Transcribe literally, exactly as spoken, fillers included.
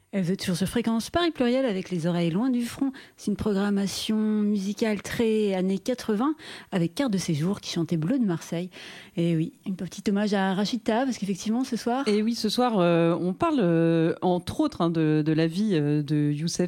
Et vous êtes toujours sur Fréquence Paris Pluriel avec les oreilles loin du front. C'est une programmation musicale très années quatre-vingts avec Carte de séjour qui chantait Bleu de Marseille. Et oui, un petit hommage à Rachida parce qu'effectivement ce soir... Et oui, ce soir, euh, on parle euh, entre autres hein, de, de la vie euh, de Youssef